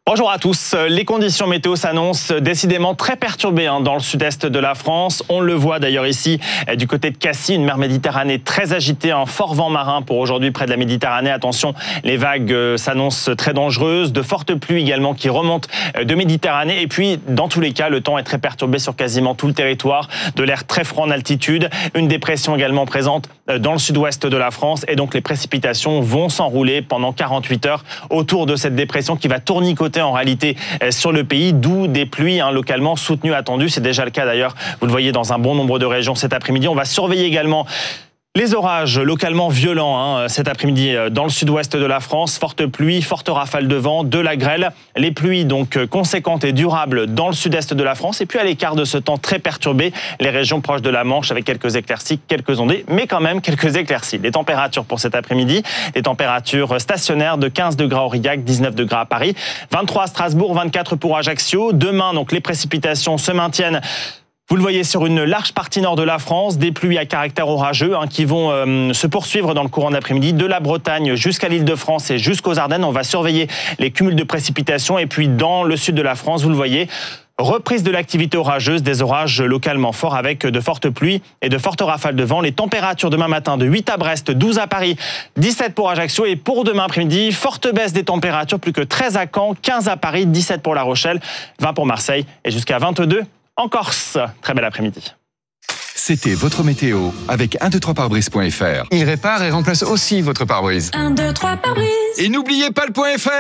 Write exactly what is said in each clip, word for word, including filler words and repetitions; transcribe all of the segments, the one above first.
Bonjour à tous. Les conditions météo s'annoncent décidément très perturbées hein, dans le sud-est de la France. On le voit d'ailleurs ici du côté de Cassis, une mer Méditerranée très agitée, un fort vent marin pour aujourd'hui près de la Méditerranée. Attention, les vagues s'annoncent très dangereuses, de fortes pluies également qui remontent de Méditerranée. Et puis, dans tous les cas, le temps est très perturbé sur quasiment tout le territoire, de l'air très froid en altitude, une dépression également présente dans le sud-ouest de la France. Et donc, les précipitations vont s'enrouler pendant quarante-huit heures autour de cette dépression qui va tournicoter en réalité sur le pays, d'où des pluies hein, localement soutenues attendues. C'est déjà le cas d'ailleurs, vous le voyez dans un bon nombre de régions cet après-midi. On va surveiller également les orages localement violents hein, cet après-midi dans le sud-ouest de la France. Fortes pluies, fortes rafales de vent, de la grêle. Les pluies donc conséquentes et durables dans le sud-est de la France. Et puis à l'écart de ce temps très perturbé, les régions proches de la Manche avec quelques éclaircies, quelques ondées, mais quand même quelques éclaircies. Les températures pour cet après-midi, les températures stationnaires de quinze degrés à Aurillac, dix-neuf degrés à Paris, vingt-trois à Strasbourg, vingt-quatre pour Ajaccio. Demain, donc les précipitations se maintiennent. Vous le voyez sur une large partie nord de la France, des pluies à caractère orageux hein, qui vont euh, se poursuivre dans le courant d'après-midi, de la Bretagne jusqu'à l'Île-de-France et jusqu'aux Ardennes. On va surveiller les cumuls de précipitations et puis dans le sud de la France, vous le voyez, reprise de l'activité orageuse, des orages localement forts avec de fortes pluies et de fortes rafales de vent. Les températures demain matin de huit à Brest, douze à Paris, dix-sept pour Ajaccio et pour demain après-midi, forte baisse des températures, plus que treize à Caen, quinze à Paris, dix-sept pour La Rochelle, vingt pour Marseille et jusqu'à vingt-deux en Corse. Très bel après-midi. C'était votre météo avec un deux trois pare-brise point f r. Il répare et remplace aussi votre pare-brise. un deux trois pare-brise. Et n'oubliez pas le point .fr.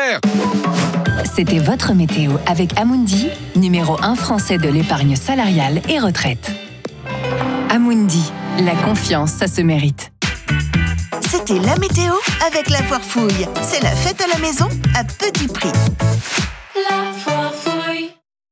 C'était votre météo avec Amundi, numéro un français de l'épargne salariale et retraite. Amundi, la confiance, ça se mérite. C'était la météo avec la Foire Fouille. C'est la fête à la maison à petit prix. La Foire Fouille.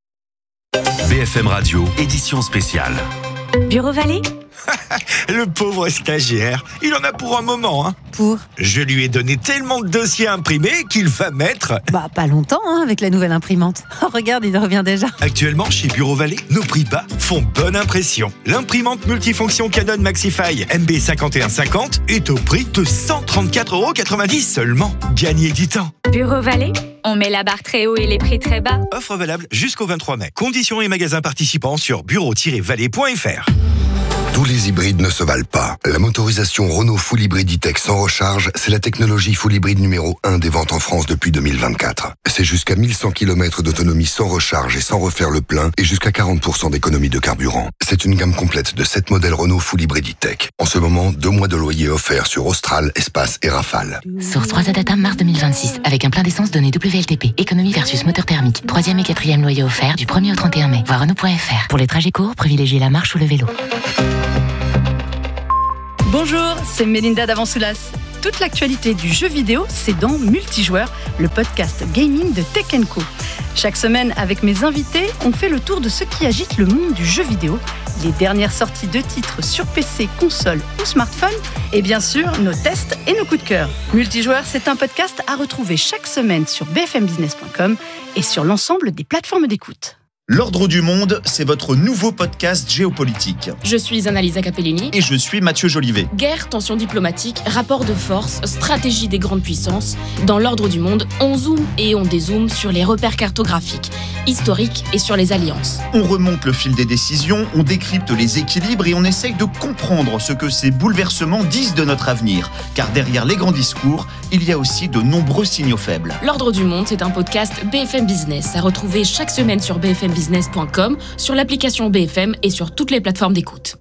B F M Radio, édition spéciale. Bureau Vallée ? Le pauvre stagiaire, il en a pour un moment. Hein. Pour ? Je lui ai donné tellement de dossiers imprimés qu'il va mettre... Bah, pas longtemps, hein, avec la nouvelle imprimante. Oh, regarde, il revient déjà. Actuellement, chez Bureau Vallée, nos prix bas font bonne impression. L'imprimante multifonction Canon Maxify M B cinquante et un cinquante est au prix de cent trente-quatre euros quatre-vingt-dix seulement. Gagnez du temps. Bureau Vallée ? On met la barre très haut et les prix très bas. Offre valable jusqu'au vingt-trois mai. Conditions et magasins participants sur bureau tiret vallée point f r. Tous les hybrides ne se valent pas. La motorisation Renault Full Hybrid E-Tech sans recharge, c'est la technologie Full Hybrid numéro un des ventes en France depuis deux mille vingt-quatre. C'est jusqu'à mille cent kilomètres d'autonomie sans recharge et sans refaire le plein et jusqu'à quarante pour cent d'économie de carburant. C'est une gamme complète de sept modèles Renault Full Hybrid E-Tech. En ce moment, deux mois de loyer offerts sur Austral, Espace et Rafale. Source trois A Data, mars deux mille vingt-six. Avec un plein d'essence donné W L T P. Économie versus moteur thermique. Troisième et quatrième loyer offert du premier au trente et un mai. Voir Renault point f r. Pour les trajets courts, privilégiez la marche ou le vélo. Bonjour, c'est Mélinda d'Avansoulas. Toute l'actualité du jeu vidéo, c'est dans Multijoueur, le podcast gaming de Tech and Co. Chaque semaine, avec mes invités, on fait le tour de ce qui agite le monde du jeu vidéo, les dernières sorties de titres sur P C, console ou smartphone, et bien sûr, nos tests et nos coups de cœur. Multijoueur, c'est un podcast à retrouver chaque semaine sur b f m business point com et sur l'ensemble des plateformes d'écoute. L'Ordre du Monde, c'est votre nouveau podcast géopolitique. Je suis Annalisa Capellini. Et je suis Mathieu Jolivet. Guerre, tensions diplomatiques, rapports de force, stratégie des grandes puissances. Dans l'Ordre du Monde, on zoome et on dézoome sur les repères cartographiques, historiques et sur les alliances. On remonte le fil des décisions, on décrypte les équilibres et on essaye de comprendre ce que ces bouleversements disent de notre avenir. Car derrière les grands discours, il y a aussi de nombreux signaux faibles. L'Ordre du Monde, c'est un podcast B F M Business à retrouver chaque semaine sur b f m business point com, sur l'application B F M et sur toutes les plateformes d'écoute.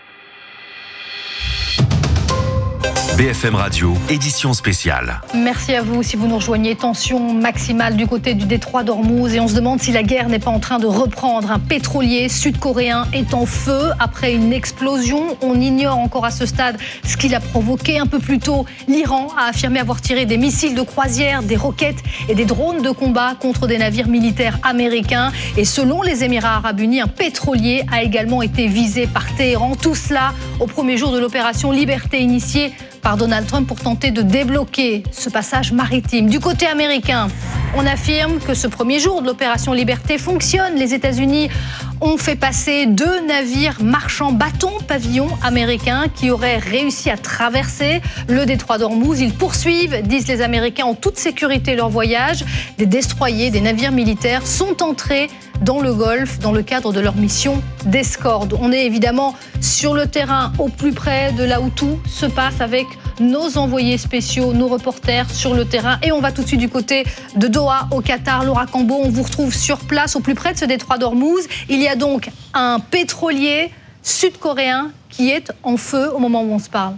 B F M Radio, édition spéciale. Merci à vous. Si vous nous rejoignez, tension maximale du côté du détroit d'Ormuz et on se demande si la guerre n'est pas en train de reprendre. Un pétrolier sud-coréen est en feu après une explosion. On ignore encore à ce stade ce qu'il a provoqué. Un peu plus tôt, l'Iran a affirmé avoir tiré des missiles de croisière, des roquettes et des drones de combat contre des navires militaires américains. Et selon les Émirats arabes unis, un pétrolier a également été visé par Téhéran. Tout cela au premier jour de l'opération Liberté initiée par Donald Trump pour tenter de débloquer ce passage maritime. Du côté américain, on affirme que ce premier jour de l'opération Liberté fonctionne. Les États-Unis ont fait passer deux navires marchands bâton-pavillon américains qui auraient réussi à traverser le détroit d'Ormuz. Ils poursuivent, disent les Américains, en toute sécurité leur voyage. Des destroyers, des navires militaires sont entrés dans le Golfe dans le cadre de leur mission d'escorte. On est évidemment sur le terrain au plus près de là où tout se passe avec nos envoyés spéciaux, nos reporters sur le terrain. Et on va tout de suite du côté de Doha, au Qatar. Laura Cambo, on vous retrouve sur place au plus près de ce détroit d'Ormuz. Il y a donc un pétrolier sud-coréen qui est en feu au moment où on se parle.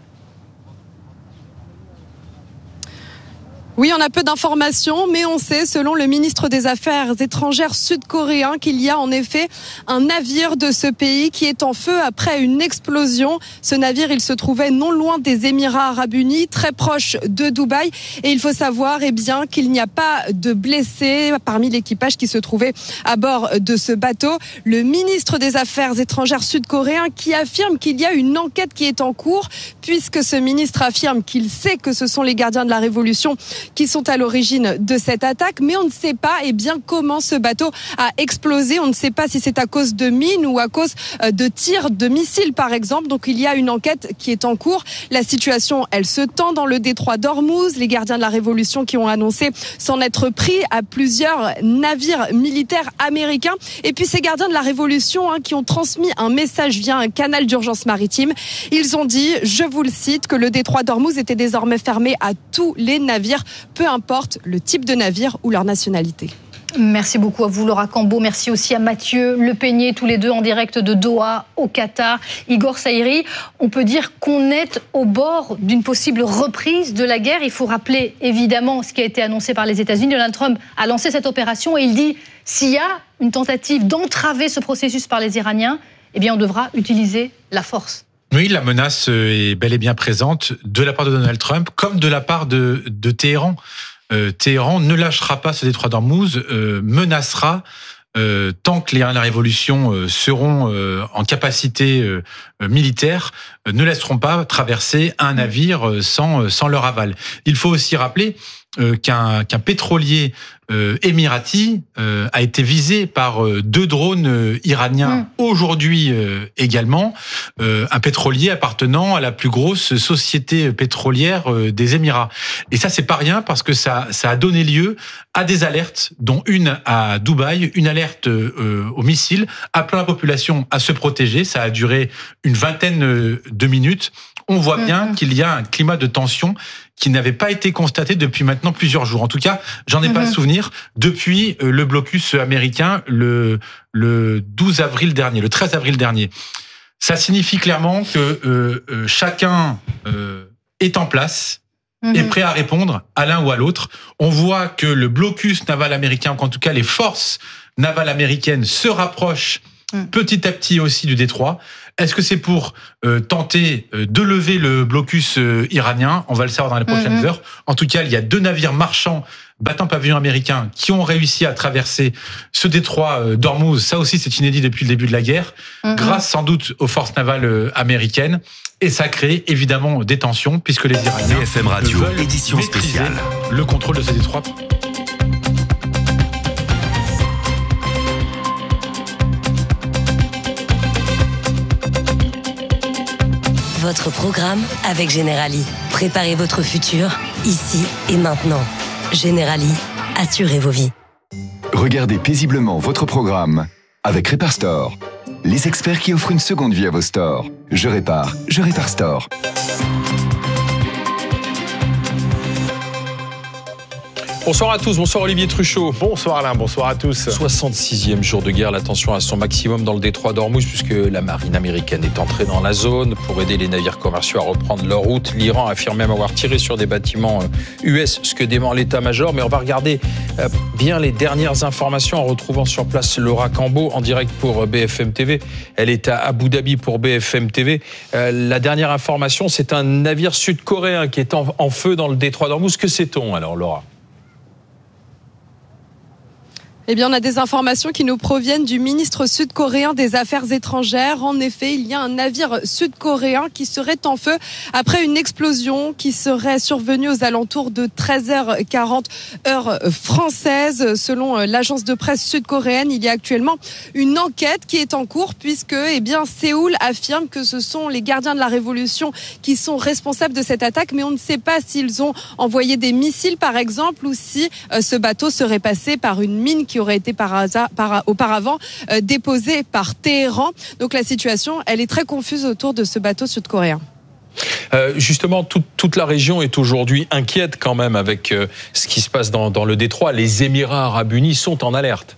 Oui, on a peu d'informations, mais on sait, selon le ministre des Affaires étrangères sud-coréen, qu'il y a en effet un navire de ce pays qui est en feu après une explosion. Ce navire, il se trouvait non loin des Émirats arabes unis, très proche de Dubaï. Et il faut savoir eh bien, qu'il n'y a pas de blessés parmi l'équipage qui se trouvait à bord de ce bateau. Le ministre des Affaires étrangères sud-coréen qui affirme qu'il y a une enquête qui est en cours, puisque ce ministre affirme qu'il sait que ce sont les gardiens de la Révolution qui sont à l'origine de cette attaque, mais on ne sait pas eh bien, comment ce bateau a explosé. On ne sait pas si c'est à cause de mines ou à cause de tirs de missiles, par exemple. Donc il y a une enquête qui est en cours. La situation, elle se tend dans le détroit d'Ormuz. Les gardiens de la Révolution qui ont annoncé s'en être pris à plusieurs navires militaires américains. Et puis ces gardiens de la Révolution hein, qui ont transmis un message via un canal d'urgence maritime. Ils ont dit, je vous le cite, que le détroit d'Ormuz était désormais fermé à tous les navires, peu importe le type de navire ou leur nationalité. Merci beaucoup à vous, Laura Cambo. Merci aussi à Mathieu Le Peignet, tous les deux en direct de Doha, au Qatar. Igor Saïri, on peut dire qu'on est au bord d'une possible reprise de la guerre. Il faut rappeler évidemment ce qui a été annoncé par les États-Unis. Donald Trump a lancé cette opération et il dit s'il y a une tentative d'entraver ce processus par les Iraniens, eh bien on devra utiliser la force. Oui, la menace est bel et bien présente de la part de Donald Trump comme de la part de, de Téhéran. Euh, Téhéran ne lâchera pas ce détroit d'Ormuz, euh, menacera euh, tant que les la révolution euh, seront euh, en capacité euh, militaire, euh, ne laisseront pas traverser un navire euh, sans, sans leur aval. Il faut aussi rappeler euh, qu'un, qu'un pétrolier Euh, émirati euh, a été visé par euh, deux drones euh, iraniens mmh. aujourd'hui euh, également, euh, un pétrolier appartenant à la plus grosse société pétrolière euh, des Émirats. Et ça, c'est pas rien parce que ça, ça a donné lieu à des alertes, dont une à Dubaï, une alerte euh, aux missiles, appelant la population à se protéger. Ça a duré une vingtaine de minutes. On voit mmh. bien qu'il y a un climat de tension qui n'avait pas été constaté depuis maintenant plusieurs jours. En tout cas, j'en ai mmh. pas le souvenir depuis le blocus américain le, le douze avril dernier, le treize avril dernier. Ça signifie clairement que euh, chacun euh, est en place, mmh. est prêt à répondre à l'un ou à l'autre. On voit que le blocus naval américain, ou en tout cas les forces navales américaines se rapprochent mmh. petit à petit aussi du détroit. Est-ce que c'est pour euh, tenter euh, de lever le blocus euh, iranien ? On va le savoir dans les prochaines mmh. heures. En tout cas, il y a deux navires marchands battant pavillon américain qui ont réussi à traverser ce détroit euh, d'Ormuz. Ça aussi, c'est inédit depuis le début de la guerre, mmh. grâce sans doute aux forces navales euh, américaines. Et ça crée évidemment des tensions, puisque les Iraniens B F M Radio, veulent édition spéciale, le contrôle de ce détroit. Votre programme avec Generali. Préparez votre futur, ici et maintenant. Generali, assurez vos vies. Regardez paisiblement votre programme avec Répar Store. Les experts qui offrent une seconde vie à vos stores. Je répare, je répare Store. Bonsoir à tous, bonsoir Olivier Truchot. Bonsoir Alain, bonsoir à tous. soixante-sixième jour de guerre, la tension à son maximum dans le détroit d'Ormuz puisque la marine américaine est entrée dans la zone pour aider les navires commerciaux à reprendre leur route. L'Iran affirme même avoir tiré sur des bâtiments U S, ce que dément l'état-major. Mais on va regarder bien les dernières informations en retrouvant sur place Laura Cambo en direct pour B F M T V. Elle est à Abu Dhabi pour B F M T V. La dernière information, c'est un navire sud-coréen qui est en, en feu dans le détroit d'Ormuz. Que sait-on alors, Laura ? Eh bien, on a des informations qui nous proviennent du ministre sud-coréen des Affaires étrangères. En effet, il y a un navire sud-coréen qui serait en feu après une explosion qui serait survenue aux alentours de treize heures quarante heure française. Selon l'agence de presse sud-coréenne, il y a actuellement une enquête qui est en cours puisque, eh bien, Séoul affirme que ce sont les gardiens de la révolution qui sont responsables de cette attaque, mais on ne sait pas s'ils ont envoyé des missiles, par exemple, ou si euh, ce bateau serait passé par une mine qui aurait été par hasard, par, auparavant euh, déposée par Téhéran. Donc la situation, elle est très confuse autour de ce bateau sud-coréen. Euh, justement, toute, toute la région est aujourd'hui inquiète quand même avec euh, ce qui se passe dans, dans le détroit. Les Émirats arabes unis sont en alerte.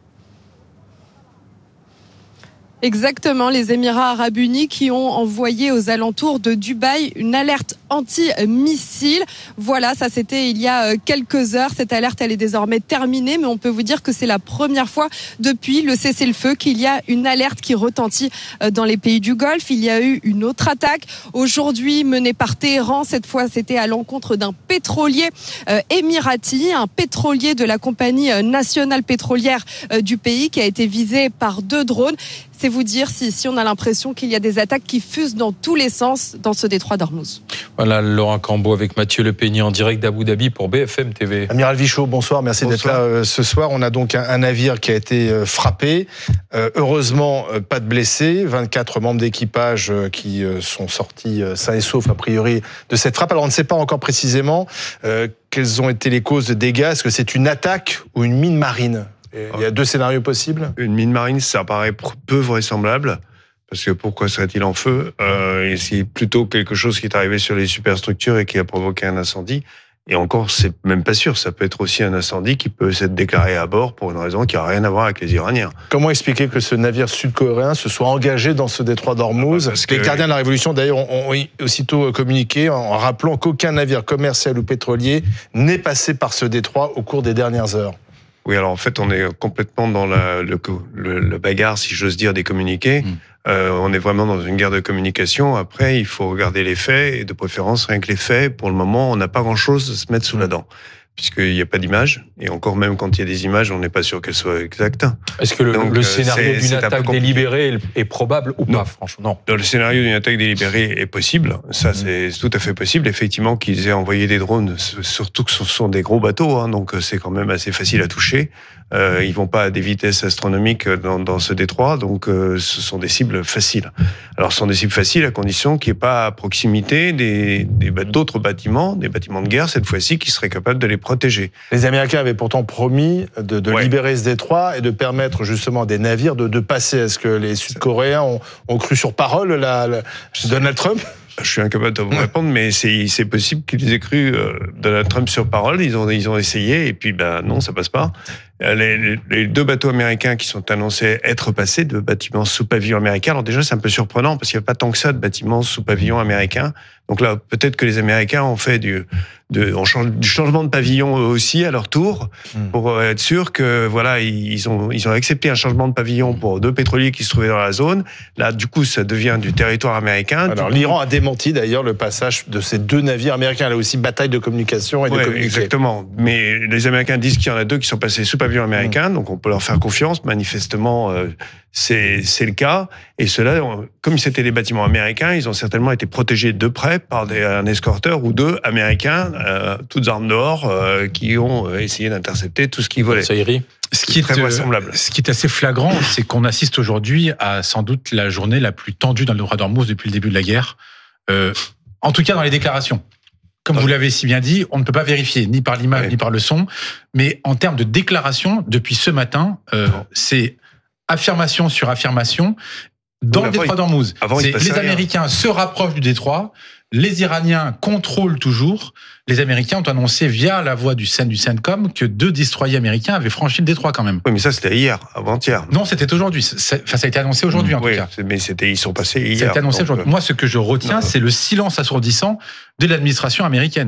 Exactement, les Émirats arabes unis qui ont envoyé aux alentours de Dubaï une alerte anti-missile. Voilà, ça c'était il y a quelques heures. Cette alerte, elle est désormais terminée, mais on peut vous dire que c'est la première fois depuis le cessez-le-feu qu'il y a une alerte qui retentit dans les pays du Golfe. Il y a eu une autre attaque, aujourd'hui menée par Téhéran. Cette fois, c'était à l'encontre d'un pétrolier euh, émirati, un pétrolier de la compagnie nationale pétrolière euh, du pays qui a été visé par deux drones. C'est vous dire si, si on a l'impression qu'il y a des attaques qui fusent dans tous les sens dans ce détroit d'Ormuz. Voilà, Laurent Cambo avec Mathieu Lepegny en direct d'Abu Dhabi pour B F M T V. Amiral Vichot, bonsoir, merci bonsoir. d'être là euh, ce soir. On a donc un, un navire qui a été euh, frappé. Euh, heureusement, euh, pas de blessés. vingt-quatre membres d'équipage euh, qui euh, sont sortis euh, sains et saufs, a priori, de cette frappe. Alors, on ne sait pas encore précisément euh, quelles ont été les causes de dégâts. Est-ce que c'est une attaque ou une mine marine ? Il y a deux scénarios possibles. Une mine marine, ça paraît peu vraisemblable, parce que pourquoi serait-il en feu ? euh, C'est plutôt quelque chose qui est arrivé sur les superstructures et qui a provoqué un incendie. Et encore, c'est même pas sûr. Ça peut être aussi un incendie qui peut s'être déclaré à bord pour une raison qui n'a rien à voir avec les Iraniens. Comment expliquer que ce navire sud-coréen se soit engagé dans ce détroit d'Ormuz ? Parce que les gardiens de la Révolution, d'ailleurs, ont aussitôt communiqué en rappelant qu'aucun navire commercial ou pétrolier n'est passé par ce détroit au cours des dernières heures. Oui, alors en fait, on est complètement dans la, le, le, le bagarre, si j'ose dire, des communiqués. Mmh. Euh, on est vraiment dans une guerre de communication. Après, il faut regarder les faits, et de préférence, rien que les faits. Pour le moment, on n'a pas grand-chose à se mettre sous la dent, puisqu'il n'y a pas d'image. Et encore, même quand il y a des images, on n'est pas sûr qu'elles soient exactes. Est-ce que le, Donc, le scénario d'une attaque délibérée est probable ou pas, non. franchement non. Dans le scénario d'une attaque délibérée est possible. Ça, mmh. c'est tout à fait possible. Effectivement, qu'ils aient envoyé des drones, surtout que ce sont des gros bateaux, hein, donc c'est quand même assez facile à toucher. Euh, ils vont pas à des vitesses astronomiques dans, dans ce détroit, donc euh, ce sont des cibles faciles. Alors, ce sont des cibles faciles à condition qu'il n'y ait pas à proximité des, des, d'autres bâtiments, des bâtiments de guerre, cette fois-ci, qui seraient capables de les protéger. Les Américains avaient pourtant promis de, de ouais. libérer ce détroit et de permettre justement à des navires de, de passer. Est-ce que les Sud-Coréens ont, ont cru sur parole la, la, Donald Trump ? Je suis incapable de vous répondre, mais c'est, c'est possible qu'ils aient cru euh, Donald Trump sur parole. Ils ont, ils ont essayé, et puis ben non, ça passe pas. Les, les, les deux bateaux américains qui sont annoncés être passés, de bâtiments sous pavillon américain. Alors déjà, c'est un peu surprenant, parce qu'il n'y a pas tant que ça de bâtiments sous pavillon américain. Donc là, peut-être que les Américains ont fait du, de, on change, du changement de pavillon eux aussi à leur tour, mmh. pour être sûr que voilà, ils ont, ils ont accepté un changement de pavillon pour deux pétroliers qui se trouvaient dans la zone. Là, du coup, ça devient du territoire américain. Alors coup, l'Iran a démenti d'ailleurs le passage de ces deux navires américains. Là aussi, bataille de communication et ouais, de communiquer. Exactement. Mais les Américains disent qu'il y en a deux qui sont passés sous pavillon américain, mmh. donc on peut leur faire confiance. Manifestement, euh, c'est, c'est le cas. Et cela, comme c'était des bâtiments américains, ils ont certainement été protégés de près par des, un escorteur ou deux américains, euh, toutes armes dehors, euh, qui ont essayé d'intercepter tout ce qui volait. Ça irait. Ce qui, est, très vraisemblable. Ce qui est assez flagrant, c'est qu'on assiste aujourd'hui à sans doute la journée la plus tendue dans le détroit d'Ormuz depuis le début de la guerre. Euh, en tout cas, dans les déclarations. Comme vous l'avez si bien dit, on ne peut pas vérifier, ni par l'image, oui. ni par le son. Mais en termes de déclaration, depuis ce matin, euh, c'est affirmation sur affirmation dans oui, le détroit d'Ormuz. Les Américains rien. se rapprochent du détroit, les Iraniens contrôlent toujours. Les Américains ont annoncé via la voix du, du CENTCOM que deux destroyers américains avaient franchi le détroit quand même. Oui, mais ça c'était hier, avant-hier. Non, c'était aujourd'hui. Enfin, ça a été annoncé aujourd'hui mmh, en oui, tout cas. Mais c'était, ils sont passés hier. Ça a été annoncé donc, aujourd'hui. Moi, ce que je retiens, non, c'est le silence assourdissant de l'administration américaine.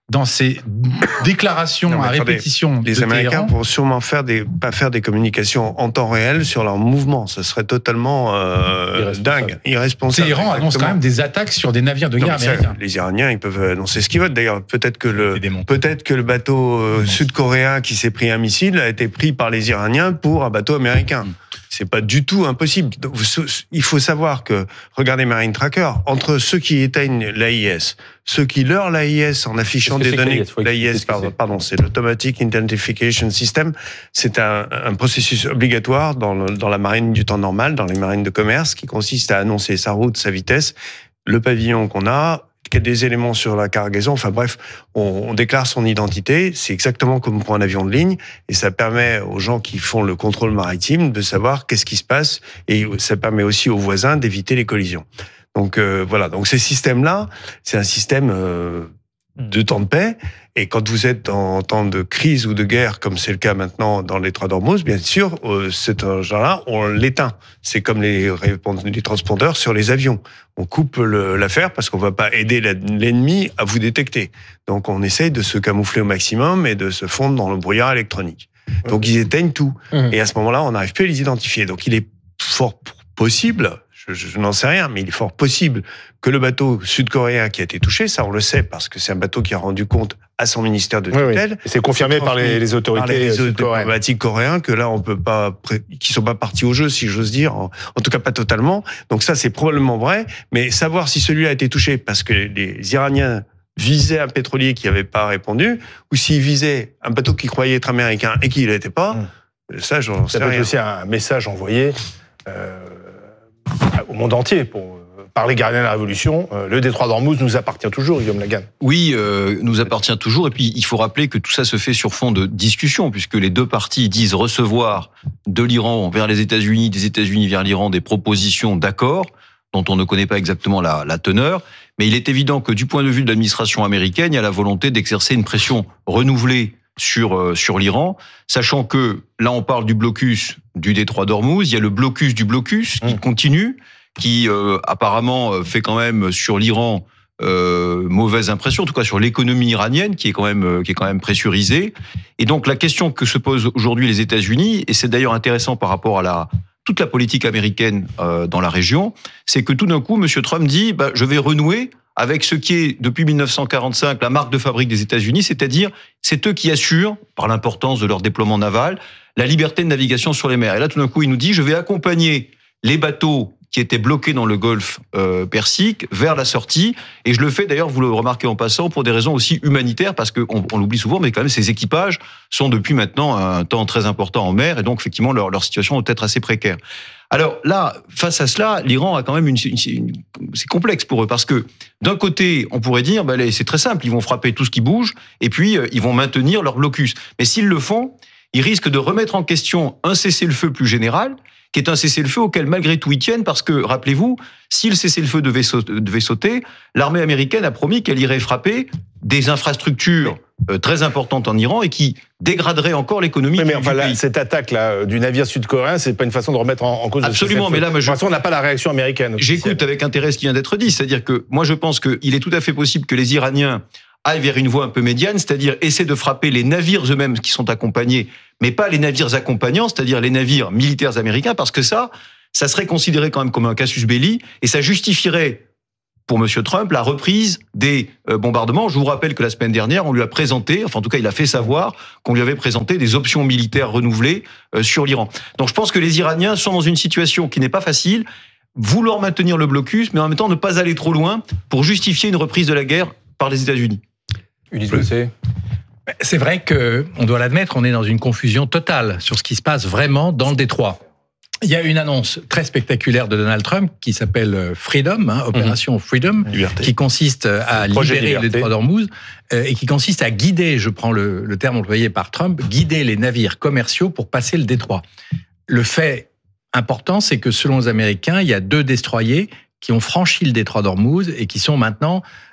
dans ces déclarations Non, à attendez, répétition les de Américains Téhéran, pourront sûrement faire des, pas faire des communications en temps réel sur leurs mouvements. Ça serait totalement euh, Irresponsable. dingue, irresponsable. Téhéran annonce exactement. quand même des attaques sur des navires de Non, guerre mais ça, américains. les Iraniens, ils peuvent annoncer ce qu'ils veulent. D'ailleurs, peut-être que le, peut-être que le bateau euh, sud-coréen qui s'est pris un missile a été pris par les Iraniens pour un bateau américain. C'est pas du tout impossible. Donc, il faut savoir que, regardez Marine Tracker, entre ceux qui éteignent l'A I S, ceux qui leurrent l'A I S en affichant des données, l'A I S, pardon, pardon, c'est l'Automatic Identification System, c'est un, un processus obligatoire dans, le, dans la marine du temps normal, dans les marines de commerce, qui consiste à annoncer sa route, sa vitesse, le pavillon qu'on a, qu'il y a des éléments sur la cargaison, enfin bref, on, on déclare son identité, c'est exactement comme pour un avion de ligne, et ça permet aux gens qui font le contrôle maritime de savoir qu'est-ce qui se passe, et ça permet aussi aux voisins d'éviter les collisions. Donc euh, voilà, donc ces systèmes-là, c'est un système euh, de temps de paix, et quand vous êtes en temps de crise ou de guerre, comme c'est le cas maintenant dans les détroit d'Ormuz, bien sûr, euh, cet engin-là, on l'éteint. C'est comme les, les transpondeurs sur les avions. On coupe le, l'affaire parce qu'on va pas aider l'ennemi à vous détecter. Donc on essaye de se camoufler au maximum et de se fondre dans le brouillard électronique. Donc ils éteignent tout. Mmh. Et à ce moment-là, on n'arrive plus à les identifier. Donc il est fort possible, je, je, je n'en sais rien, mais il est fort possible que le bateau sud-coréen qui a été touché, ça on le sait parce que c'est un bateau qui a rendu compte à son ministère de tutelle. Oui, oui. C'est confirmé par les, les autorités par les sud-coréennes. diplomatiques coréens que là on peut pas, qui sont pas partis au jeu si j'ose dire, en, en tout cas pas totalement. Donc ça c'est probablement vrai, mais savoir si celui-là a été touché parce que les Iraniens visaient un pétrolier qui n'avait pas répondu, ou s'ils visaient un bateau qui croyait être américain et qui ne l'était pas, mmh. ça j'en sais rien. Ça peut être aussi un message envoyé euh, au monde entier pour par les gardiens de la Révolution. Euh, le détroit d'Ormuz nous appartient toujours, Guillaume Lagan. Oui, euh, nous appartient toujours. Et puis, il faut rappeler que tout ça se fait sur fond de discussion, puisque les deux parties disent recevoir de l'Iran vers les États-Unis, des États-Unis vers l'Iran, des propositions d'accord dont on ne connaît pas exactement la, la teneur. Mais il est évident que du point de vue de l'administration américaine, il y a la volonté d'exercer une pression renouvelée sur euh, sur l'Iran, sachant que là, on parle du blocus du détroit d'Ormuz. Il y a le blocus du blocus qui mmh. continue, qui euh, apparemment fait quand même sur l'Iran euh, mauvaise impression, en tout cas sur l'économie iranienne qui est quand même euh, qui est quand même pressurisée. Et donc la question que se posent aujourd'hui les États-Unis, et c'est d'ailleurs intéressant par rapport à la toute la politique américaine euh, dans la région, c'est que tout d'un coup, M. Trump dit bah, je vais renouer avec ce qui est depuis mille neuf cent quarante-cinq la marque de fabrique des États-Unis, c'est-à-dire c'est eux qui assurent, par l'importance de leur déploiement naval, la liberté de navigation sur les mers. Et là, tout d'un coup, il nous dit je vais accompagner les bateaux qui étaient bloqués dans le golfe euh, Persique vers la sortie. Et je le fais d'ailleurs, vous le remarquez en passant, pour des raisons aussi humanitaires, parce qu'on on l'oublie souvent, mais quand même ces équipages sont depuis maintenant un temps très important en mer, et donc effectivement leur, leur situation doit être assez précaire. Alors là, face à cela, l'Iran a quand même une, une, une c'est complexe pour eux, parce que d'un côté, on pourrait dire, bah, c'est très simple, ils vont frapper tout ce qui bouge, et puis euh, ils vont maintenir leur blocus. Mais s'ils le font, ils risquent de remettre en question un cessez-le-feu plus général, qui est un cessez-le-feu auquel malgré tout ils tiennent, parce que, rappelez-vous, si le cessez-le-feu devait sauter, devait sauter, l'armée américaine a promis qu'elle irait frapper des infrastructures euh, très importantes en Iran et qui dégraderaient encore l'économie. Oui, mais du, enfin, du là, pays. cette attaque-là du navire sud-coréen, c'est pas une façon de remettre en, en cause. Absolument, mais là, moi, je... de toute façon, on n'a pas la réaction américaine. J'écoute avec intérêt ce qui vient d'être dit, c'est-à-dire que moi, je pense qu'il est tout à fait possible que les Iraniens aillent vers une voie un peu médiane, c'est-à-dire essayer de frapper les navires eux-mêmes qui sont accompagnés, mais pas les navires accompagnants, c'est-à-dire les navires militaires américains, parce que ça, ça serait considéré quand même comme un casus belli, et ça justifierait, pour M. Trump, la reprise des bombardements. Je vous rappelle que la semaine dernière, on lui a présenté, enfin en tout cas il a fait savoir qu'on lui avait présenté des options militaires renouvelées sur l'Iran. Donc je pense que les Iraniens sont dans une situation qui n'est pas facile, vouloir maintenir le blocus, mais en même temps ne pas aller trop loin pour justifier une reprise de la guerre par les États-Unis. Ulysse Bossé. C'est vrai qu'on doit l'admettre, on est dans une confusion totale sur ce qui se passe vraiment dans le détroit. Il y a une annonce très spectaculaire de Donald Trump qui s'appelle Freedom, hein, Opération mmh. Freedom, Liberté. Qui consiste à libérer le détroit d'Ormuz euh, et qui consiste à guider, je prends le, le terme employé par Trump, guider les navires commerciaux pour passer le détroit. Le fait important, c'est que selon les Américains, il y a deux destroyers qui ont franchi le détroit d'Ormuz et qui sont maintenant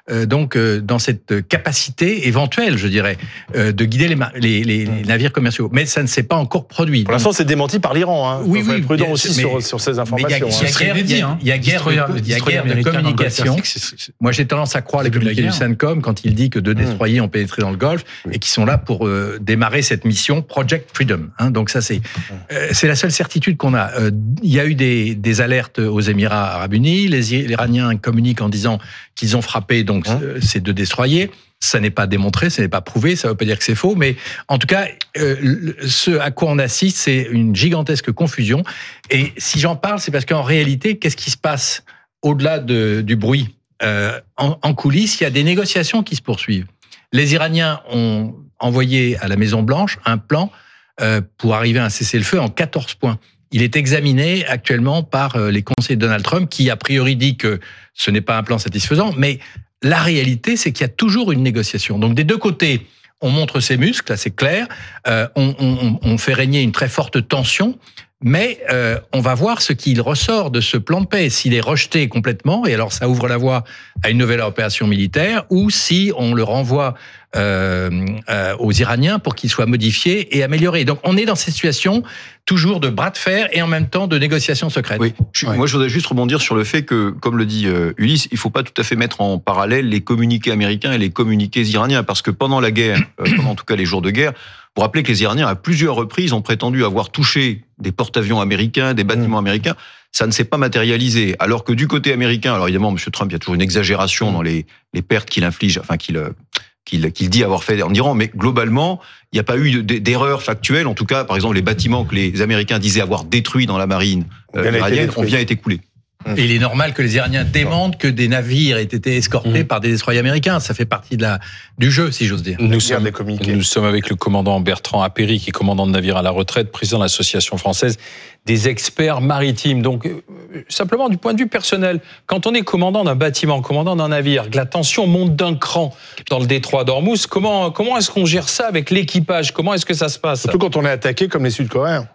euh, donc euh, dans cette capacité éventuelle, je dirais, euh, de guider les, les, les, les navires commerciaux. Mais ça ne s'est pas encore produit. Pour l'instant, c'est démenti par l'Iran. Hein. Oui, faut oui. être prudent mais, aussi mais, sur, sur ces informations. Il y a guerre, il y a, il y a guerre, il y a guerre de communication. Moi, j'ai tendance à croire les communiqués du CENTCOM quand il dit que deux destroyers ont pénétré dans le Golfe et qui sont là pour euh, démarrer cette mission Project Freedom. Hein. Donc ça, c'est euh, c'est la seule certitude qu'on a. Euh, il y a eu des, des alertes aux Émirats Arabes Unis. Les, les Iraniens communiquent en disant qu'ils ont frappé donc hein euh, ces deux destroyers. Ça n'est pas démontré, ça n'est pas prouvé, ça ne veut pas dire que c'est faux, mais en tout cas, euh, ce à quoi on assiste, c'est une gigantesque confusion. Et si j'en parle, c'est parce qu'en réalité, qu'est-ce qui se passe au-delà de, du bruit euh, en, en coulisses, il y a des négociations qui se poursuivent. Les Iraniens ont envoyé à la Maison-Blanche un plan euh, pour arriver à un cessez-le-feu en quatorze points. Il est examiné actuellement par les conseillers de Donald Trump, qui a priori dit que ce n'est pas un plan satisfaisant, mais la réalité, c'est qu'il y a toujours une négociation. Donc des deux côtés, on montre ses muscles, là c'est clair, euh, on, on, on fait régner une très forte tension, mais euh, on va voir ce qu'il ressort de ce plan de paix, s'il est rejeté complètement, et alors ça ouvre la voie à une nouvelle opération militaire, ou si on le renvoie euh, euh, aux Iraniens pour qu'il soit modifié et amélioré. Donc on est dans cette situation toujours de bras de fer et en même temps de négociations secrètes. Oui, je, ouais. Moi je voudrais juste rebondir sur le fait que, comme le dit euh, Ulysse, il ne faut pas tout à fait mettre en parallèle les communiqués américains et les communiqués iraniens, parce que pendant la guerre, euh, pendant en tout cas les jours de guerre, vous rappelez que les Iraniens, à plusieurs reprises, ont prétendu avoir touché des porte-avions américains, des bâtiments mmh. américains. Ça ne s'est pas matérialisé. Alors que du côté américain, alors évidemment, M. Trump, il y a toujours une exagération mmh. dans les, les pertes qu'il inflige, enfin qu'il, qu'il, qu'il dit avoir fait en Iran, mais globalement, il n'y a pas eu d'erreur factuelle. En tout cas, par exemple, les bâtiments que les Américains disaient avoir détruits dans la marine euh, iranienne ont bien été écoulés. Et il est normal que les Iraniens demandent que des navires aient été escortés mmh. par des destroyers américains. Ça fait partie de la, du jeu, si j'ose dire. Nous sommes, nous sommes avec le commandant Bertrand Appéry, qui est commandant de navire à la retraite, président de l'Association française des experts maritimes. Donc, euh, simplement du point de vue personnel, quand on est commandant d'un bâtiment, commandant d'un navire, que la tension monte d'un cran dans le détroit d'Ormuz, comment, comment est-ce qu'on gère ça avec l'équipage ? Comment est-ce que ça se passe ? Surtout quand on est attaqué comme les Sud-Coréens.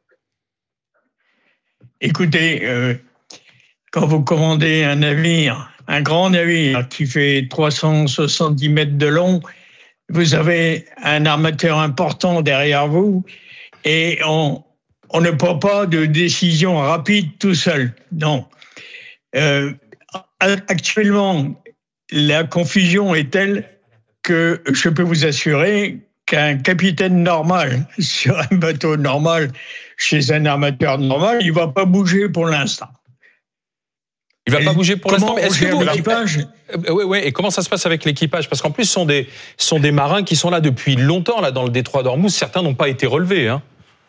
Écoutez... Euh... Quand vous commandez un navire, un grand navire qui fait trois cent soixante-dix mètres de long, vous avez un armateur important derrière vous et on, on ne prend pas de décision rapide tout seul. Non. Euh, actuellement, la confusion est telle que je peux vous assurer qu'un capitaine normal sur un bateau normal, chez un armateur normal, il ne va pas bouger pour l'instant. Il va et pas bouger pour l'instant. Est-ce que vous l'équipage Oui, oui. Et comment ça se passe avec l'équipage ? Parce qu'en plus, ce sont des, sont des marins qui sont là depuis longtemps, là, dans le détroit d'Ormuz. Certains n'ont pas été relevés. Hein.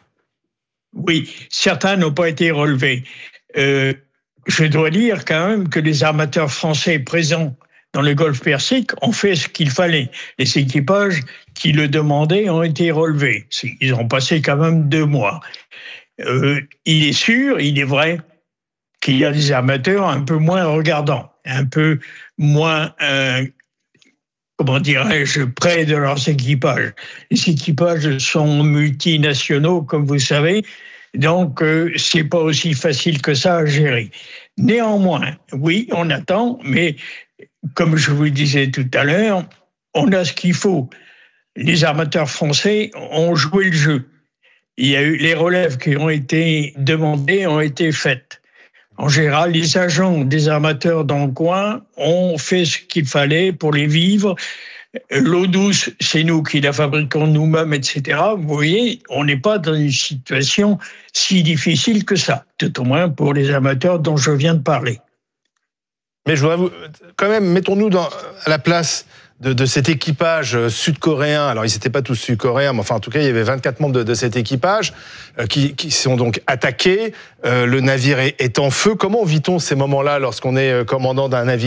Oui, certains n'ont pas été relevés. Euh, je dois dire quand même que les armateurs français présents dans le Golfe Persique ont fait ce qu'il fallait. Les équipages qui le demandaient ont été relevés. Ils ont passé quand même deux mois. Euh, il est sûr, il est vrai, qu'il y a des armateurs un peu moins regardants, un peu moins, euh, comment dirais-je, près de leurs équipages. Les équipages sont multinationaux, comme vous savez, donc euh, c'est pas aussi facile que ça à gérer. Néanmoins, oui, on attend, mais comme je vous le disais tout à l'heure, on a ce qu'il faut. Les armateurs français ont joué le jeu. Il y a eu les relèves qui ont été demandées, ont été faites. En général, les agents des armateurs dans le coin ont fait ce qu'il fallait pour les vivres. L'eau douce, c'est nous qui la fabriquons nous-mêmes, et cetera. Vous voyez, on n'est pas dans une situation si difficile que ça, tout au moins pour les armateurs dont je viens de parler. Mais je voudrais vous, quand même, mettons-nous dans, à la place de, de cet équipage sud-coréen. Alors, ils n'étaient pas tous sud-coréens, mais enfin, en tout cas, il y avait vingt-quatre membres de, de cet équipage euh, qui, qui sont donc attaqués. Euh, le navire est, est en feu. Comment vit-on ces moments-là lorsqu'on est commandant d'un navire ?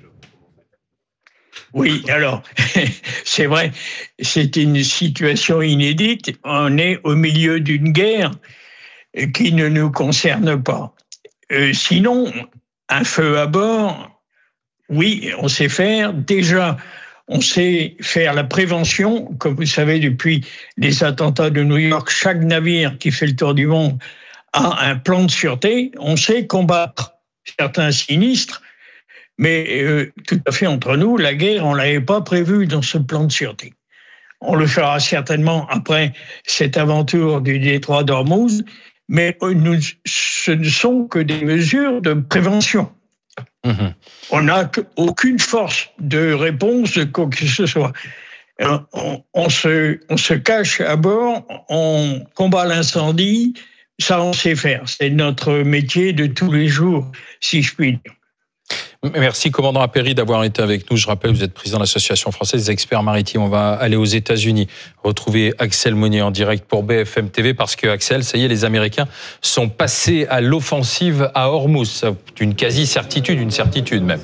Oui, alors, c'est vrai, c'est une situation inédite. On est au milieu d'une guerre qui ne nous concerne pas. Euh, sinon, un feu à bord, oui, on sait faire. Déjà, on sait faire la prévention. Comme vous savez, depuis les attentats de New York, chaque navire qui fait le tour du monde a un plan de sûreté. On sait combattre certains sinistres Mais euh, tout à fait entre nous, la guerre, on ne l'avait pas prévue dans ce plan de sûreté. On le fera certainement après cette aventure du détroit d'Ormuz, mais nous, ce ne sont que des mesures de prévention. Mmh. On n'a aucune force de réponse de quoi que ce soit. On, on, se, on se cache à bord, on combat l'incendie, ça on sait faire. C'est notre métier de tous les jours, si je puis dire. Merci, commandant Appéry, d'avoir été avec nous. Je rappelle, vous êtes président de l'Association française des experts maritimes. On va aller aux États-Unis retrouver Axel Monnier en direct pour B F M T V parce que, Axel, ça y est, les Américains sont passés à l'offensive à Hormuz. C'est une quasi-certitude, une certitude même.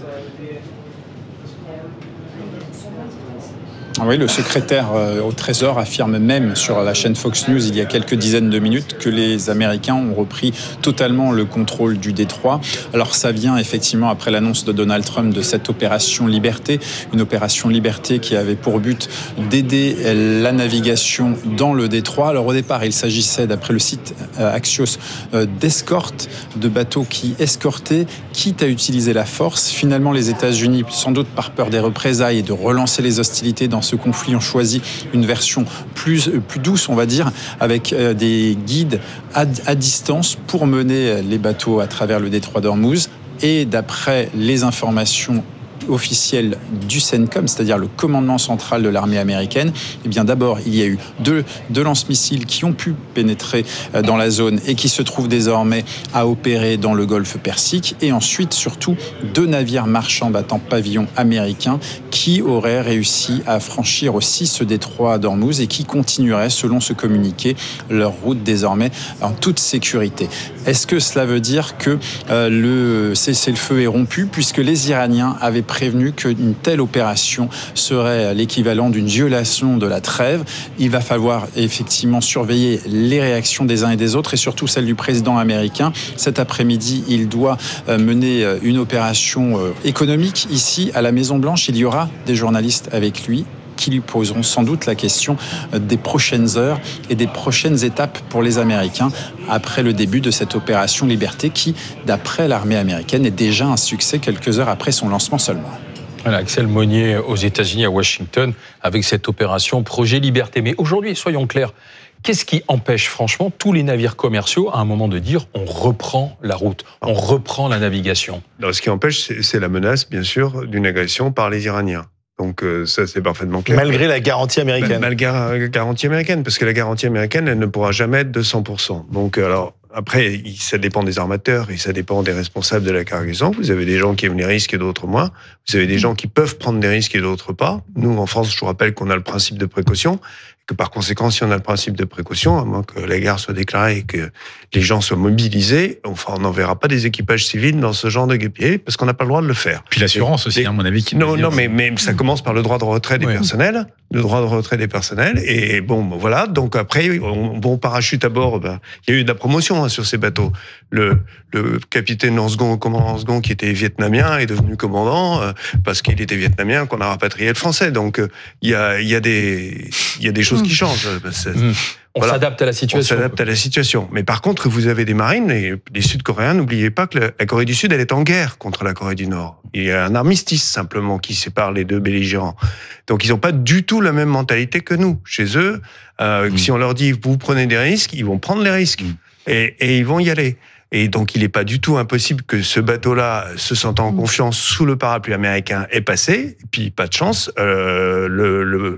Oui, le secrétaire au Trésor affirme même sur la chaîne Fox News il y a quelques dizaines de minutes que les Américains ont repris totalement le contrôle du détroit. Alors ça vient effectivement après l'annonce de Donald Trump de cette opération Liberté, une opération Liberté qui avait pour but d'aider la navigation dans le détroit. Alors au départ, il s'agissait, d'après le site Axios, d'escorte, de bateaux qui escortaient, quitte à utiliser la force. Finalement, les États-Unis, sans doute par peur des représailles et de relancer les hostilités dans ce conflit, ont choisi une version plus, plus douce, on va dire, avec des guides à, à distance pour mener les bateaux à travers le détroit d'Ormuz. Et d'après les informations officiel du CENTCOM, c'est-à-dire le commandement central de l'armée américaine, eh bien d'abord, il y a eu deux, deux lance-missiles qui ont pu pénétrer dans la zone et qui se trouvent désormais à opérer dans le golfe Persique. Et ensuite, surtout, deux navires marchands battant pavillon américain qui auraient réussi à franchir aussi ce détroit d'Ormuz et qui continueraient, selon ce communiqué, leur route désormais en toute sécurité. Est-ce que cela veut dire que euh, le cessez-le-feu est rompu, puisque les Iraniens avaient prévenu qu'une telle opération serait l'équivalent d'une violation de la trêve? Il va falloir effectivement surveiller les réactions des uns et des autres, et surtout celle du président américain. Cet après-midi, il doit mener une opération économique ici à la Maison-Blanche. Il y aura des journalistes avec lui qui lui poseront sans doute la question des prochaines heures et des prochaines étapes pour les Américains après le début de cette opération Liberté qui, d'après l'armée américaine, est déjà un succès quelques heures après son lancement seulement. Voilà, Axel Monnier aux États-Unis, à Washington, avec cette opération Projet Liberté. Mais aujourd'hui, soyons clairs, qu'est-ce qui empêche franchement tous les navires commerciaux à un moment de dire on reprend la route, on reprend la navigation? Non, ce qui empêche, c'est la menace, bien sûr, d'une agression par les Iraniens. Donc euh, ça, c'est parfaitement clair. Malgré la garantie américaine. Malgré la garantie américaine, parce que la garantie américaine, elle ne pourra jamais être de cent pour cent. Donc alors, après, ça dépend des armateurs et ça dépend des responsables de la cargaison. Vous avez des gens qui aiment les risques et d'autres moins. Vous avez des gens qui peuvent prendre des risques et d'autres pas. Nous, en France, je vous rappelle qu'on a le principe de précaution, que par conséquent, si on a le principe de précaution, à moins que la guerre soit déclarée et que les gens soient mobilisés, enfin, on n'enverra pas des équipages civils dans ce genre de guépier, parce qu'on n'a pas le droit de le faire. Puis l'assurance et, aussi, et, à mon avis. Qui non, non, mais, mais ça commence par le droit de retrait des ouais. personnels, le droit de retrait des personnels, et bon, voilà. Donc après, on, bon parachute à bord, ben, il y a eu de la promotion hein, sur ces bateaux. Le, le capitaine en second, commandant en second, qui était vietnamien, est devenu commandant euh, parce qu'il était vietnamien, qu'on a rapatrié le français. Donc euh, il y a, il y a des, il y a des choses qui changent. Mmh. On voilà. s'adapte à la situation. On s'adapte à la situation. Mais par contre, vous avez des marines, et les Sud-Coréens, n'oubliez pas que la Corée du Sud, elle est en guerre contre la Corée du Nord. Il y a un armistice, simplement, qui sépare les deux belligérants. Donc, ils n'ont pas du tout la même mentalité que nous. Chez eux, euh, mmh. si on leur dit, vous prenez des risques, ils vont prendre les risques. Mmh. Et, et ils vont y aller. Et donc, il n'est pas du tout impossible que ce bateau-là, se sentant en confiance sous le parapluie américain, ait passé. Et puis, pas de chance, euh, le... le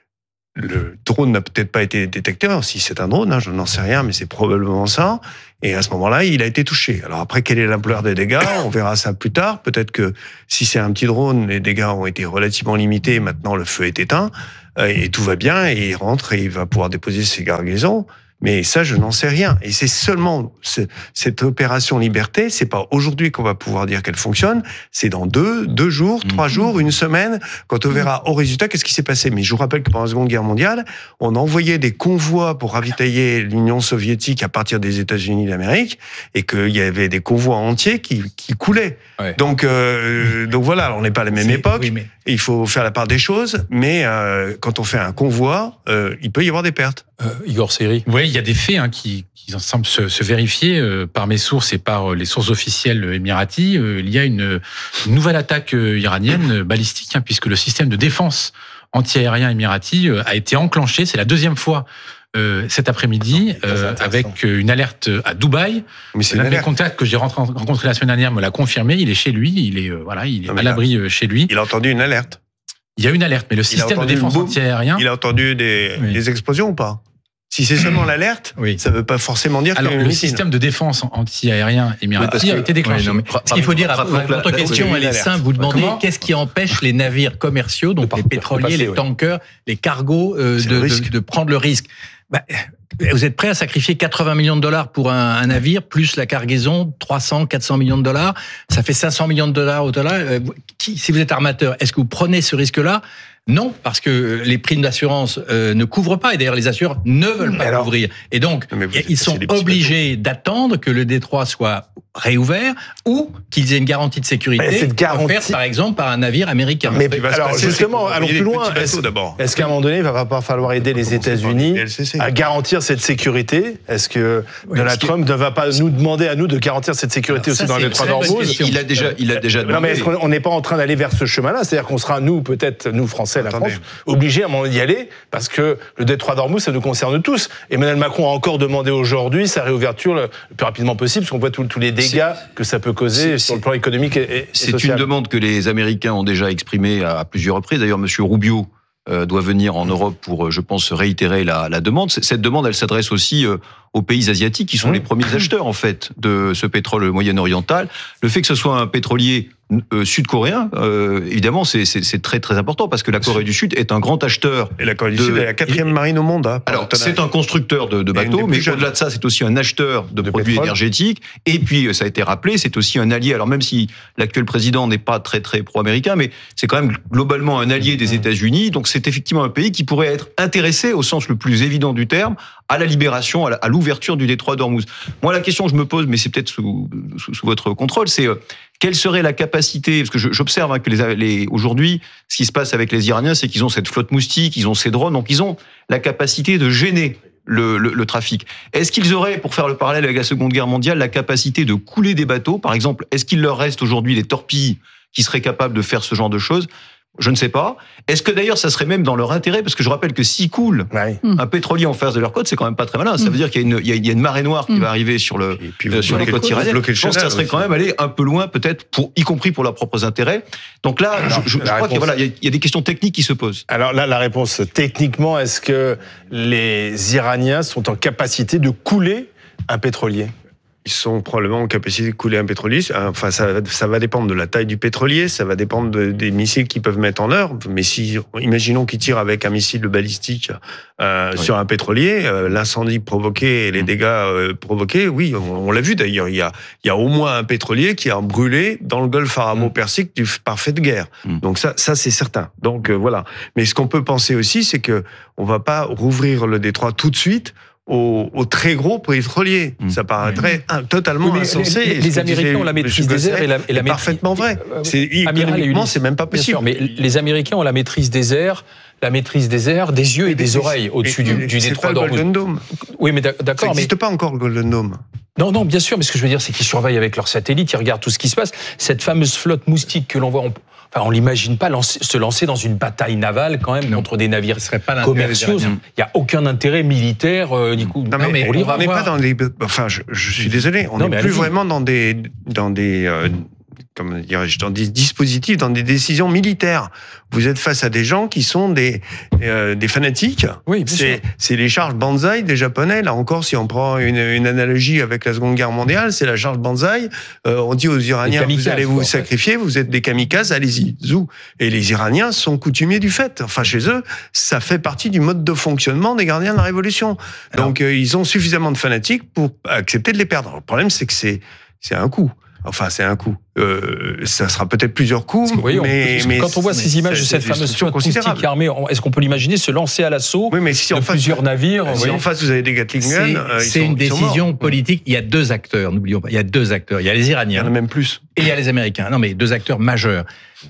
Le drone n'a peut-être pas été détecté. Alors, si c'est un drone, hein, je n'en sais rien, mais c'est probablement ça. Et à ce moment-là, il a été touché. Alors après, quelle est l'ampleur des dégâts? On verra ça plus tard. Peut-être que si c'est un petit drone, les dégâts ont été relativement limités. Maintenant, le feu est éteint et tout va bien. Et il rentre et il va pouvoir déposer ses cargaisons. Mais ça, je n'en sais rien. Et c'est seulement cette opération Liberté, c'est pas aujourd'hui qu'on va pouvoir dire qu'elle fonctionne, c'est dans deux, deux jours, trois mmh. jours, une semaine, quand on verra au résultat qu'est-ce qui s'est passé. Mais je vous rappelle que pendant la Seconde Guerre mondiale, on envoyait des convois pour ravitailler l'Union soviétique à partir des États-Unis d'Amérique, et qu'il y avait des convois entiers qui, qui coulaient. Ouais. Donc, euh, donc voilà, on n'est pas à la même c'est, époque. Oui, mais... Il faut faire la part des choses, mais euh, quand on fait un convoi, euh, il peut y avoir des pertes. Euh, Igor Seyri. Oui, il y a des faits hein, qui, qui semblent se, se vérifier euh, par mes sources et par les sources officielles émiraties. Euh, il y a une, une nouvelle attaque euh, iranienne euh, balistique, hein, puisque le système de défense anti-aérien émirati euh, a été enclenché. C'est la deuxième fois euh, cet après-midi, euh, avec une alerte à Dubaï. Mais c'est L'un une des alerte. contacts que j'ai rencontré la semaine dernière me l'a confirmé. Il est chez lui, il est euh, voilà, il est Non, mais à là, l'abri euh, chez lui. Il a entendu une alerte. Il y a une alerte, mais le Il a système de entendu défense une boum. anti-aérien. Il a entendu des, Oui. des explosions ou pas? Si c'est seulement l'alerte, ça ne veut pas forcément dire Alors, qu'il y a le une missile. système de défense anti-aérien émirati parce que- a été déclenché. Oui, non, mais Ce qu'il faut dire, rappelons votre que la- votre la- question, oui, elle est l'alerte. simple. Vous demandez Comment qu'est-ce qui empêche les navires commerciaux, donc les pétroliers, passer, les oui. tankers, les cargos, euh, C'est de, le de, risque. de prendre le risque. Bah, vous êtes prêt à sacrifier quatre-vingts millions de dollars pour un, un navire, plus la cargaison, trois cents, quatre cents millions de dollars. Ça fait cinq cents millions de dollars au total. Euh, qui, si vous êtes armateur, est-ce que vous prenez ce risque-là? Non, parce que les primes d'assurance euh, ne couvrent pas, et d'ailleurs les assureurs ne veulent pas alors, couvrir. Et donc, mais vous- ils sont c'est des petits obligés d'attendre que le détroit soit réouvert ou qu'ils aient une garantie de sécurité Mais cette garantie- offerte, par exemple, par un navire américain. Mais qui va se alors passer, c'est justement, qu'on va allons envoyer plus des loin. petits bateaux Est-ce d'abord. est-ce qu'à un moment donné, il va pas falloir aider les commencer par États-Unis les L C C. à garantir cette sécurité? Est-ce que Donald parce que- Trump ne va pas nous demander à nous de garantir cette sécurité Alors, aussi ça, dans c'est les une trois très bonne d'Ormuz? question. Il a déjà, il a déjà Non, mais demandé. est-ce qu'on on n'est pas en train d'aller vers ce chemin-là? C'est-à-dire qu'on sera, nous, peut-être, nous, Français, la Attendez. France, obligés à un moment d'y aller, parce que le détroit d'Ormuz, ça nous concerne tous. Emmanuel Macron a encore demandé aujourd'hui sa réouverture le le plus rapidement possible, parce qu'on voit tous tous les dégâts que ça peut causer c'est- sur le plan économique et, et- et C'est social. une demande que les Américains ont déjà exprimée à plusieurs reprises. D'ailleurs, Monsieur Rubio euh, doit venir en Europe pour, euh, je pense, réitérer la, la demande. C- Cette demande, elle s'adresse aussi euh, aux pays asiatiques, qui sont Mmh. les premiers acheteurs, en fait, de ce pétrole moyen-oriental. Le fait que ce soit un pétrolier euh, sud-coréen, euh, évidemment, c'est- c'est c'est très très important, parce que la Corée du Sud est un grand acheteur. Et la Corée du de- Sud est la quatrième marine au monde. Hein, par Alors, le tonnage. c'est un constructeur de, de Et une des bateaux, plus mais jeunes. au-delà de ça, c'est aussi un acheteur de, De produits pétrole. énergétiques. Et puis, ça a été rappelé, c'est aussi un allié. Alors, même si l'actuel président n'est pas très, très pro-américain, mais c'est quand même globalement un allié des États-Unis. Donc, c'est effectivement un pays qui pourrait être intéressé, au sens le plus évident du terme, à la libération, à la- à l'ouverture du détroit d'Ormuz. Moi, la question que je me pose, mais c'est peut-être sous, sous, sous votre contrôle, c'est euh, quelle serait la capacité, parce que je- j'observe hein, que les, les, aujourd'hui, ce qui se passe avec les Iraniens, c'est qu'ils ont cette flotte moustique, ils ont ces drones, donc ils ont la capacité de gêner le, le, le trafic. Est-ce qu'ils auraient, pour faire le parallèle avec la Seconde Guerre mondiale, la capacité de couler des bateaux? Par exemple, est-ce qu'il leur reste aujourd'hui des torpilles qui seraient capables de faire ce genre de choses? Je ne sais pas. Est-ce que d'ailleurs ça serait même dans leur intérêt? Parce que je rappelle que s'ils coulent Ouais. un pétrolier en face de leur côte, c'est quand même pas très malin. Ça veut dire qu'il y a une, il y a- il y a une marée noire qui va arriver sur le, Et puis, euh, vous sur les bloquez côtes le- iraniennes. bloquez le Je pense que ça canal serait aussi. quand même aller un peu loin, peut-être, pour, y compris pour leurs propres intérêts. Donc là, Alors, je, je- la je crois réponse- qu'il y a, voilà, il y a- il y a des questions techniques qui se posent. Alors là, la réponse, techniquement, est-ce que les Iraniens sont en capacité de couler un pétrolier? Ils sont probablement en capacité de couler un pétrolier. Enfin, ça, ça va dépendre de la taille du pétrolier, ça va dépendre de- des missiles qu'ils peuvent mettre en œuvre. Mais si, imaginons qu'ils tirent avec un missile balistique euh, Oui. sur un pétrolier, euh, l'incendie provoqué et les dégâts euh, provoqués, oui, on, on l'a vu d'ailleurs. Il y a, il y a au moins un pétrolier qui a brûlé dans le golfe arabo-persique du par fait de guerre. Mm. Donc ça, ça c'est certain. Donc euh, voilà. Mais ce qu'on peut penser aussi, c'est que on va pas rouvrir le détroit tout de suite aux, aux très gros pétroliers. Mmh. Ça paraîtrait un- totalement Oui, mais insensé. les- Et les ce que Américains disait ont la maîtrise M. des airs et la- et la est maîtrise- parfaitement vrai. C'est Amiral et économiquement, Ulysse. c'est même pas Bien possible. sûr, mais les Américains ont la maîtrise des airs, la maîtrise des airs, des yeux et des oreilles au-dessus du, du C'est détroit pas le d'Ormuz. Golden Dome. Oui, mais d'ac- Ça d'accord, mais n'existe pas encore le Golden Dome. non, non, bien sûr. Mais ce que je veux dire, c'est qu'ils surveillent avec leurs satellites, ils regardent tout ce qui se passe. Cette fameuse flotte moustique que l'on voit, on, enfin, on l'imagine pas lancer- se lancer dans une bataille navale quand même contre des navires Ce serait pas l'intérêt des commerciaux. Iraniens. Il y a aucun intérêt militaire euh, du coup. Non, mais, mais pour on l'Iran. va on n'est voir. pas dans des. Enfin, je, je suis désolé, on Non, n'est mais plus allez-y. vraiment dans des, dans des, euh, comment dirais-je, dans des dispositifs, dans des décisions militaires. Vous êtes face à des gens qui sont des, euh, des fanatiques. Oui, bien c'est, sûr. c'est les charges Banzai des Japonais. Là encore, si on prend une, une analogie avec la Seconde Guerre mondiale, c'est la charge Banzai. Euh, on dit aux Iraniens, kamikazes, vous allez vous quoi, en fait. sacrifier, vous êtes des kamikazes, allez-y, zou. Et les Iraniens sont coutumiers du fait. Enfin, chez eux, ça fait partie du mode de fonctionnement des gardiens de la Révolution. Donc, euh, ils ont suffisamment de fanatiques pour accepter de les perdre. Le problème, c'est que c'est, c'est un coup. Enfin, c'est un coup. Euh, ça sera peut-être plusieurs coups, Vous voyez, on- mais, parce que mais quand on voit c'est- ces images de c'est cette des fameuse structures flotte moustique considérables. armée, on- est-ce qu'on peut l'imaginer se lancer à l'assaut Oui, mais si en de face, plusieurs navires si oui. en face vous avez des Gatling C'est guns, euh, ils c'est sont- une ils sont morts. décision politique. Il y a deux acteurs, n'oublions pas. Il y a deux acteurs. Il y a les Il y Iraniens en a même plus. et il y a les Américains. Non, mais deux acteurs majeurs.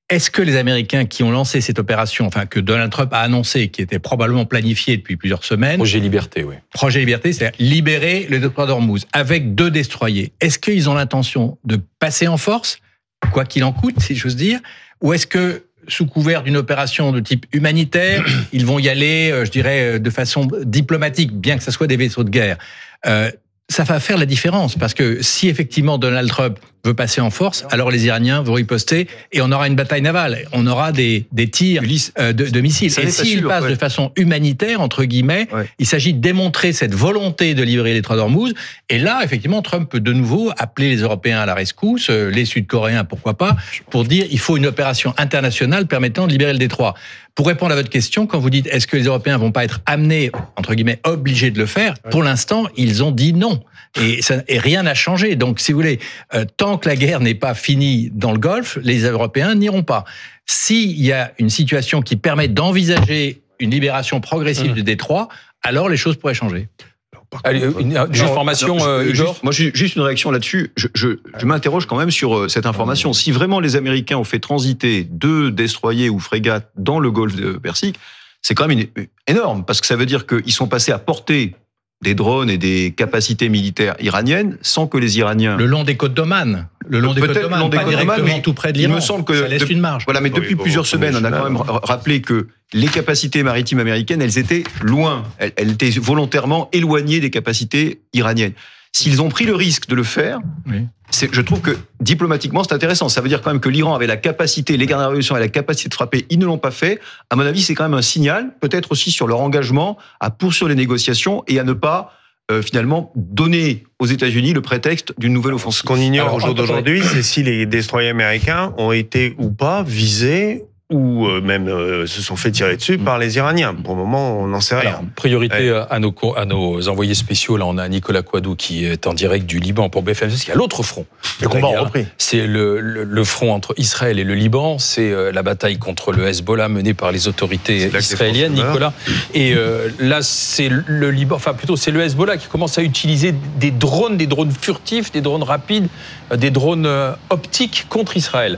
est-ce que les Américains qui ont lancé cette opération, enfin que Donald Trump a annoncé, qui était probablement planifiée depuis plusieurs semaines... Projet Liberté, oui. Projet Liberté, c'est-à-dire libérer le détroit d'Ormuz avec deux destroyers. Est-ce qu'ils ont l'intention de passer en force, quoi qu'il en coûte, si j'ose dire, ou est-ce que, sous couvert d'une opération de type humanitaire, ils vont y aller, je dirais, de façon diplomatique, bien que ce soit des vaisseaux de guerre. Euh, ça va faire la différence, parce que si effectivement Donald Trump veut passer en force, alors les Iraniens vont riposter et on aura une bataille navale. On aura des, des tirs euh, de, de missiles. Et s'il passe ouais. de façon humanitaire, entre guillemets, ouais. il s'agit de démontrer cette volonté de libérer les détroit d'Ormuz. Et là, effectivement, Trump peut de nouveau appeler les Européens à la rescousse, les Sud-Coréens, pourquoi pas, pour dire il faut une opération internationale permettant de libérer le détroit. Pour répondre à votre question, quand vous dites est-ce que les Européens vont pas être amenés, entre guillemets, obligés de le faire, ouais. pour l'instant, ils ont dit non. Et, ça, et rien n'a changé. Donc, si vous voulez, euh, tant que la guerre n'est pas finie dans le Golfe, les Européens n'iront pas. S'il y a une situation qui permet d'envisager une libération progressive mmh. du détroit, alors les choses pourraient changer. Allez, une, une juste formation, non, euh, Igor. Juste, moi, juste une réaction là-dessus. Je, je, je m'interroge quand même sur cette information. Si vraiment les Américains ont fait transiter deux destroyers ou frégates dans le Golfe de Persique, c'est quand même une, énorme, parce que ça veut dire qu'ils sont passés à portée des drones et des capacités militaires iraniennes sans que les Iraniens... Le long des côtes d'Oman. Le long des côtes d'Oman, pas directement tout près de l'Iran. Il me semble que... Ça laisse de, une marge. Voilà, mais depuis oui, plusieurs bon, semaines, on a quand même rappelé que les capacités maritimes américaines, elles étaient loin. Elles, elles étaient volontairement éloignées des capacités iraniennes. S'ils ont pris le risque de le faire, oui. c'est, je trouve que diplomatiquement, c'est intéressant. Ça veut dire quand même que l'Iran avait la capacité, les gardes de la révolution avaient la capacité de frapper, ils ne l'ont pas fait. À mon avis, c'est quand même un signal, peut-être aussi sur leur engagement à poursuivre les négociations et à ne pas Euh, finalement, donner aux États-Unis le prétexte d'une nouvelle offensive. Ce qu'on ignore Alors, au jour d'aujourd'hui, c'est si les destroyers américains ont été ou pas visés ou euh, même euh, se sont fait tirer dessus par les Iraniens. Pour le moment, on n'en sait rien. Alors, priorité ouais. à, nos, à nos envoyés spéciaux. Là, on a Nicolas Coadou qui est en direct du Liban pour B F M. Il y a l'autre front. Le combat a repris. C'est le, le, le front entre Israël et le Liban. C'est euh, la bataille contre le Hezbollah menée par les autorités israéliennes, Nicolas. Et euh, là, c'est le Liban, enfin plutôt, c'est le Hezbollah qui commence à utiliser des drones, des drones furtifs, des drones rapides, des drones euh, optiques contre Israël.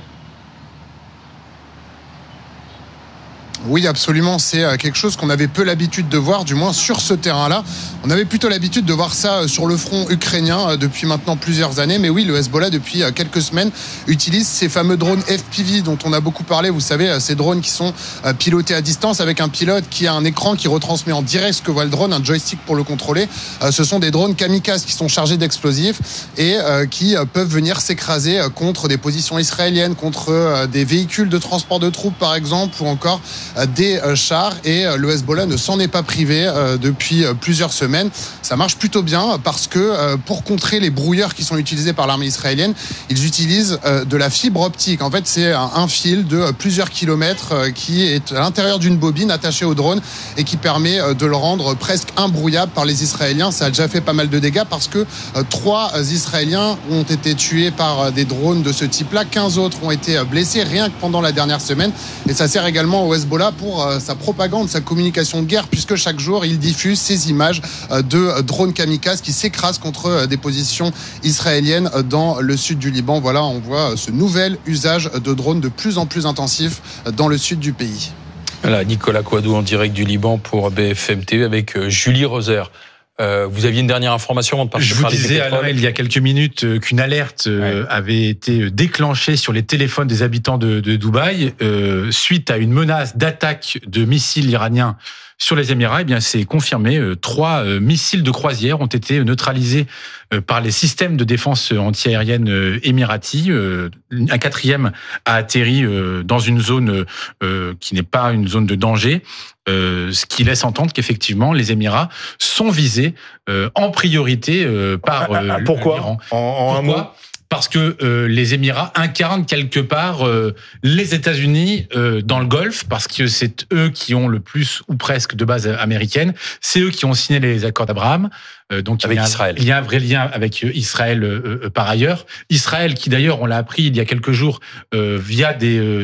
Oui, absolument. C'est quelque chose qu'on avait peu l'habitude de voir, du moins sur ce terrain-là. On avait plutôt l'habitude de voir ça sur le front ukrainien depuis maintenant plusieurs années. Mais oui, le Hezbollah, depuis quelques semaines, utilise ces fameux drones F P V dont on a beaucoup parlé. Vous savez, ces drones qui sont pilotés à distance avec un pilote qui a un écran qui retransmet en direct ce que voit le drone, un joystick pour le contrôler. Ce sont des drones kamikazes qui sont chargés d'explosifs et qui peuvent venir s'écraser contre des positions israéliennes, contre des véhicules de transport de troupes, par exemple, ou encore des chars, et le Hezbollah ne s'en est pas privé depuis plusieurs semaines. Ça marche plutôt bien parce que pour contrer les brouilleurs qui sont utilisés par l'armée israélienne, ils utilisent de la fibre optique. En fait, c'est un fil de plusieurs kilomètres qui est à l'intérieur d'une bobine attachée au drone et qui permet de le rendre presque imbrouillable par les Israéliens. Ça a déjà fait pas mal de dégâts parce que trois Israéliens ont été tués par des drones de ce type-là. quinze autres ont été blessés rien que pendant la dernière semaine. Et ça sert également au Hezbollah pour euh, sa propagande, sa communication de guerre, puisque chaque jour, il diffuse ces images euh, de drones kamikazes qui s'écrasent contre euh, des positions israéliennes euh, dans le sud du Liban. Voilà, on voit euh, ce nouvel usage de drones de plus en plus intensif euh, dans le sud du pays. Voilà, Nicolas Coadou en direct du Liban pour B F M T V avec euh, Julie Roser. Euh, vous aviez une dernière information avant de parler. Je vous disais, Alain, il y a quelques minutes, euh, qu'une alerte euh, ouais. avait été déclenchée sur les téléphones des habitants de, de Dubaï euh, suite à une menace d'attaque de missiles iraniens sur les Émirats. Eh bien, c'est confirmé. Euh, trois euh, missiles de croisière ont été neutralisés euh, par les systèmes de défense antiaérienne euh, émiratis. Euh, un quatrième a atterri euh, dans une zone euh, qui n'est pas une zone de danger. Euh, ce qui laisse entendre qu'effectivement les Émirats sont visés euh, en priorité euh, par euh, Pourquoi l'Iran. En, en Pourquoi un mot Parce que euh, les Émirats incarnent quelque part euh, les États-Unis euh, dans le Golfe, parce que c'est eux qui ont le plus ou presque de base américaine. C'est eux qui ont signé les accords d'Abraham. Euh, donc avec il y a, Israël. Il y a un vrai lien avec Israël euh, euh, par ailleurs. Israël qui d'ailleurs, on l'a appris il y a quelques jours euh, via des euh,